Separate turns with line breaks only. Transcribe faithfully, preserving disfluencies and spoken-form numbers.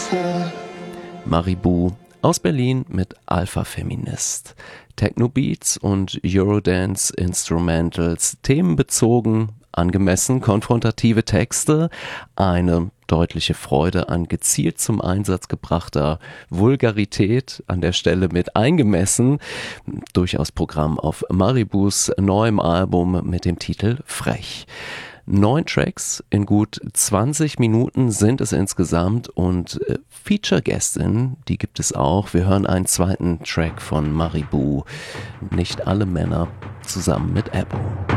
Maribou aus Berlin mit Alpha Feminist. Techno-Beats und Eurodance-Instrumentals, themenbezogen, angemessen, konfrontative Texte, eine deutliche Freude an gezielt zum Einsatz gebrachter Vulgarität, an der Stelle mit eingemessen, durchaus Programm auf Maribous neuem Album mit dem Titel Frech. Neun Tracks in gut zwanzig Minuten sind es insgesamt und äh, Feature-Gästin, die gibt es auch. Wir hören einen zweiten Track von Maribou, Nicht alle Männer, zusammen mit Ebo.